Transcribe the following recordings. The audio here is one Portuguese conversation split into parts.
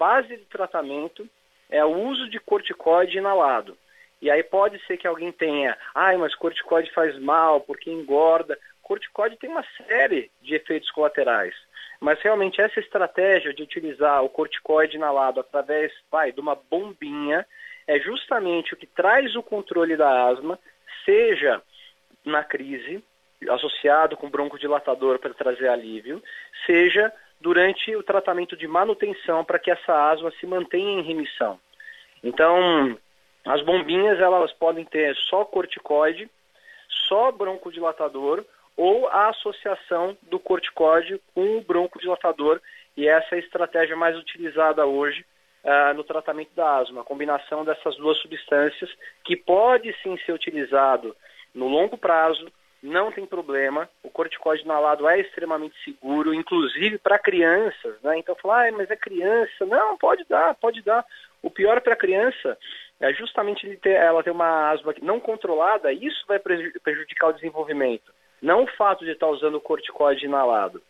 base de tratamento é o uso de corticoide inalado. E aí pode ser que alguém tenha, mas corticoide faz mal, porque engorda. Corticoide tem uma série de efeitos colaterais. Mas realmente essa estratégia de utilizar o corticoide inalado através de uma bombinha é justamente o que traz o controle da asma, seja na crise, associado com broncodilatador para trazer alívio, seja durante o tratamento de manutenção para que essa asma se mantenha em remissão. Então, as bombinhas elas podem ter só corticoide, só broncodilatador ou a associação do corticoide com o broncodilatador, e essa é a estratégia mais utilizada hoje no tratamento da asma, a combinação dessas duas substâncias, que pode sim ser utilizado no longo prazo, não tem problema, o corticoide inalado é extremamente seguro, inclusive para crianças, né? Então falar, mas é criança, não, pode dar. O pior para a criança é justamente ela ter uma asma não controlada, isso vai prejudicar o desenvolvimento, não o fato de estar usando o corticoide inalado.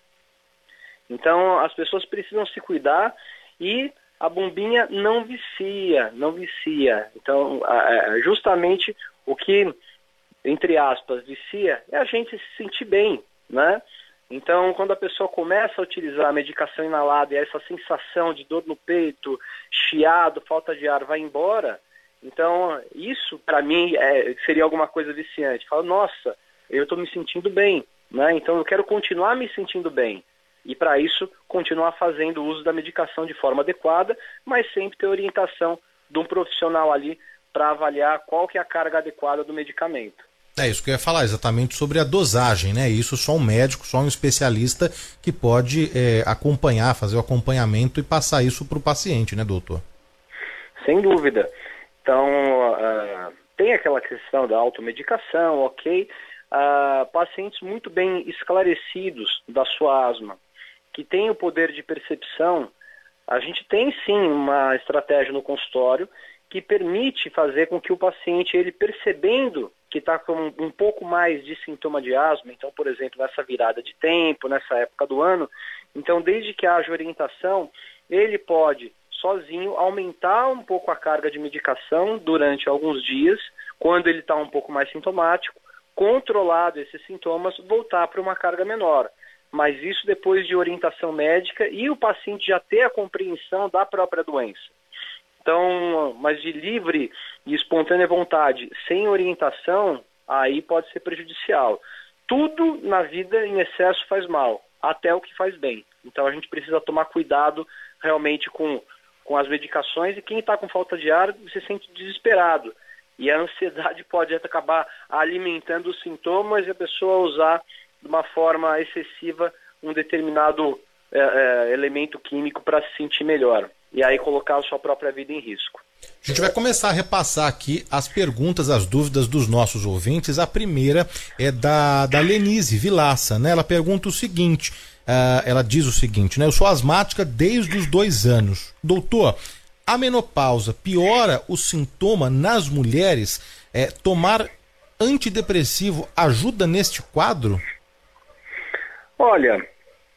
Então as pessoas precisam se cuidar e a bombinha não vicia. Então justamente o que, entre aspas, vicia, é a gente se sentir bem, né? Então, quando a pessoa começa a utilizar a medicação inalada e essa sensação de dor no peito, chiado, falta de ar vai embora, então isso, para mim, seria alguma coisa viciante. Fala, nossa, eu estou me sentindo bem, né? Então eu quero continuar me sentindo bem. E para isso, continuar fazendo uso da medicação de forma adequada, mas sempre ter orientação de um profissional ali para avaliar qual que é a carga adequada do medicamento. É isso que eu ia falar, exatamente sobre a dosagem, né? Isso só um médico, só um especialista que pode acompanhar, fazer o acompanhamento e passar isso para o paciente, né, doutor? Sem dúvida. Então, tem aquela questão da automedicação, ok? Pacientes muito bem esclarecidos da sua asma, que têm o poder de percepção, a gente tem sim uma estratégia no consultório que permite fazer com que o paciente, ele percebendo que está com um pouco mais de sintoma de asma, então, por exemplo, nessa virada de tempo, nessa época do ano, então, desde que haja orientação, ele pode, sozinho, aumentar um pouco a carga de medicação durante alguns dias, quando ele está um pouco mais sintomático, controlado esses sintomas, voltar para uma carga menor. Mas isso depois de orientação médica e o paciente já ter a compreensão da própria doença. Então, mas de livre e espontânea vontade, sem orientação, aí pode ser prejudicial. Tudo na vida em excesso faz mal, até o que faz bem. Então a gente precisa tomar cuidado realmente com as medicações, e quem está com falta de ar se sente desesperado. E a ansiedade pode acabar alimentando os sintomas e a pessoa usar de uma forma excessiva um determinado elemento químico para se sentir melhor. E aí colocar a sua própria vida em risco. A gente vai começar a repassar aqui as perguntas, as dúvidas dos nossos ouvintes. A primeira é da Lenise Vilaça, né? Ela pergunta o seguinte, ela diz o seguinte, né? Eu sou asmática desde os 2 anos. Doutor, a menopausa piora o sintoma nas mulheres? Tomar antidepressivo ajuda neste quadro? Olha,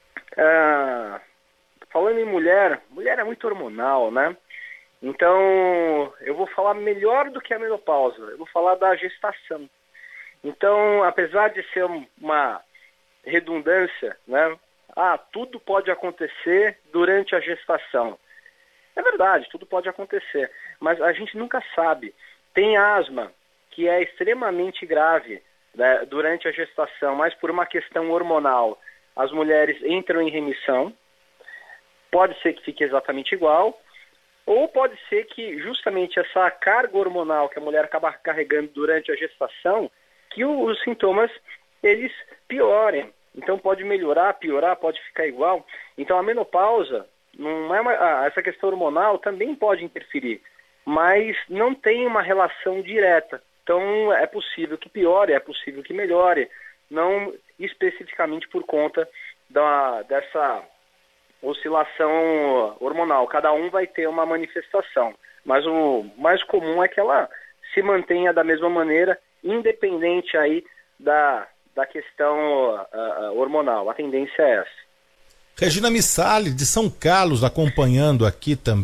falando em mulher é muito hormonal, né? Então, eu vou falar melhor do que a menopausa, eu vou falar da gestação. Então, apesar de ser uma redundância, né? Tudo pode acontecer durante a gestação. É verdade, tudo pode acontecer, mas a gente nunca sabe. Tem asma que é extremamente grave, né, durante a gestação, mas por uma questão hormonal, as mulheres entram em remissão, pode ser que fique exatamente igual, ou pode ser que justamente essa carga hormonal que a mulher acaba carregando durante a gestação, que os sintomas, eles piorem. Então pode melhorar, piorar, pode ficar igual. Então a menopausa, essa questão hormonal também pode interferir, mas não tem uma relação direta. Então é possível que piore, é possível que melhore, não especificamente por conta dessa oscilação hormonal. Cada um vai ter uma manifestação, mas o mais comum é que ela se mantenha da mesma maneira, independente aí da questão hormonal. A tendência é essa. Regina Missali, de São Carlos, acompanhando aqui também.